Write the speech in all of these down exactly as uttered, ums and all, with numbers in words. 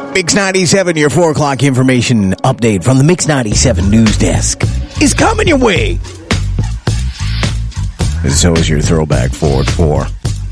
Mix ninety-seven, your four o'clock information update from the Mix ninety-seven news desk is coming your way. And so is your throwback four at four.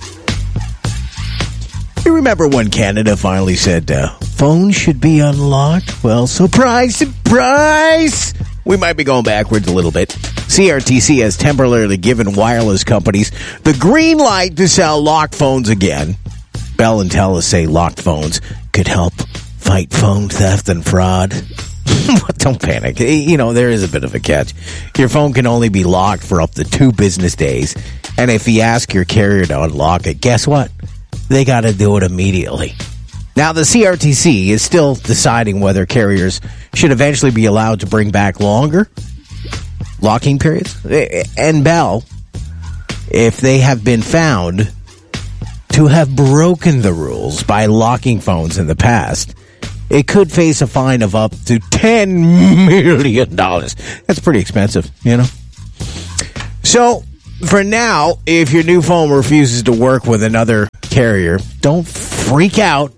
You remember when Canada finally said uh, phones should be unlocked? Well, surprise, surprise! We might be going backwards a little bit. C R T C has temporarily given wireless companies the green light to sell locked phones again. Bell and Telus say locked phones could help fight phone theft and fraud. Don't panic. You know, there is a bit of a catch. Your phone can only be locked for up to two business days. And if you ask your carrier to unlock it, guess what? They got to do it immediately. Now, the C R T C is still deciding whether carriers should eventually be allowed to bring back longer locking periods. And Bell, if they have been found to have broken the rules by locking phones in the past, it could face a fine of up to ten million dollars. That's pretty expensive, you know? So, for now, if your new phone refuses to work with another carrier, don't freak out.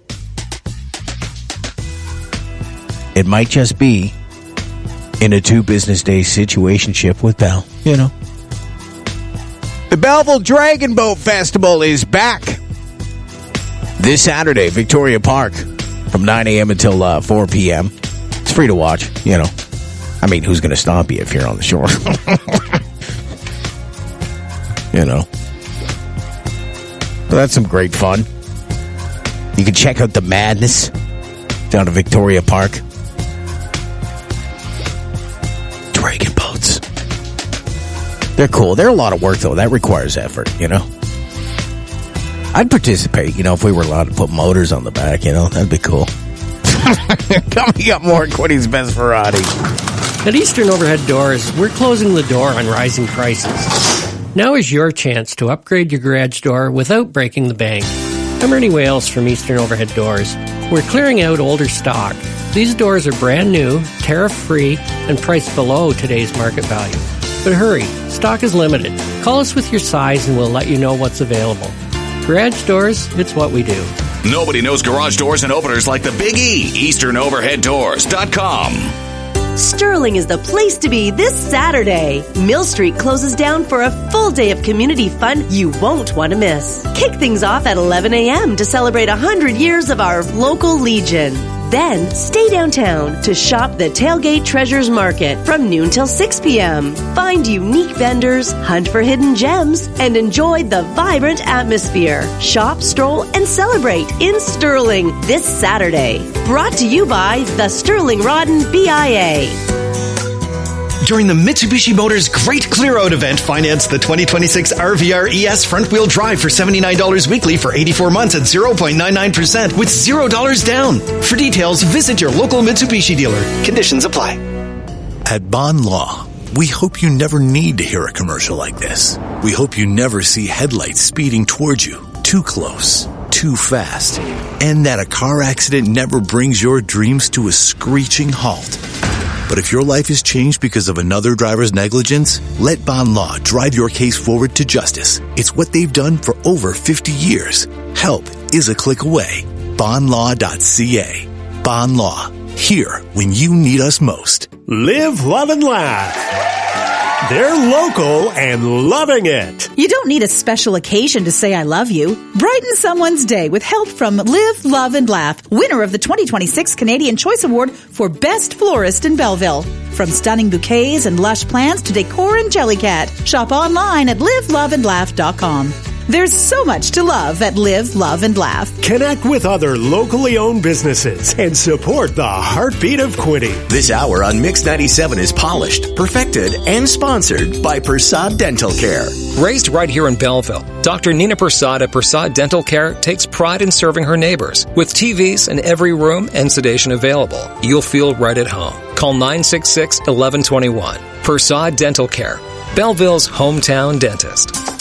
It might just be in a two business day situationship with Bell, you know? The Belleville Dragon Boat Festival is back this Saturday, Victoria Park, from nine a.m. until uh, four p.m. It's free to watch, you know. I mean, who's going to stop you if you're on the shore? You know. Well, that's some great fun. You can check out the madness down at Victoria Park. Dragon boats. They're cool. They're a lot of work, though. That requires effort, you know. I'd participate, you know, if we were allowed to put motors on the back, you know. That'd be cool. Coming up more, Quinny's Best Variety. At Eastern Overhead Doors, we're closing the door on rising prices. Now is your chance to upgrade your garage door without breaking the bank. I'm Ernie Wales from Eastern Overhead Doors. We're clearing out older stock. These doors are brand new, tariff-free, and priced below today's market value. But hurry, stock is limited. Call us with your size and we'll let you know what's available. Garage doors, it's what we do. Nobody knows garage doors and openers like the Big E. Eastern Overhead Doors dot com. Sterling is the place to be this Saturday. Mill Street closes down for a full day of community fun you won't want to miss. Kick things off at eleven a.m. to celebrate one hundred years of our local Legion. Then, stay downtown to shop the Tailgate Treasures Market from noon till six p.m. Find unique vendors, hunt for hidden gems, and enjoy the vibrant atmosphere. Shop, stroll, and celebrate in Sterling this Saturday. Brought to you by the Sterling Rodden B I A. During the Mitsubishi Motors Great Clear Out event, finance the twenty twenty-six R V R E S front-wheel drive for seventy-nine dollars weekly for eighty-four months at zero point nine nine percent with zero dollars down. For details, visit your local Mitsubishi dealer. Conditions apply. At Bond Law, we hope you never need to hear a commercial like this. We hope you never see headlights speeding towards you, too close, too fast, and that a car accident never brings your dreams to a screeching halt. But if your life is changed because of another driver's negligence, let Bond Law drive your case forward to justice. It's what they've done for over fifty years. Help is a click away. bond law dot c a. Bond Law. Here when you need us most. Live, love, and laugh. They're local and loving it. You don't need a special occasion to say I love you. Brighten someone's day with help from Live, Love, and Laugh, winner of the twenty twenty-six Canadian Choice Award for Best Florist in Belleville. From stunning bouquets and lush plants to decor and Jellycat, shop online at live love and laugh dot com. There's so much to love at Live, Love, and Laugh. Connect with other locally owned businesses and support the heartbeat of Quinny. This hour on Mix ninety-seven is polished, perfected, and sponsored by Persad Dental Care. Raised right here in Belleville, Doctor Nina Persad at Persad Dental Care takes pride in serving her neighbors. With T Vs in every room and sedation available, you'll feel right at home. Call nine six six, one one two one. Persad Dental Care, Belleville's hometown dentist.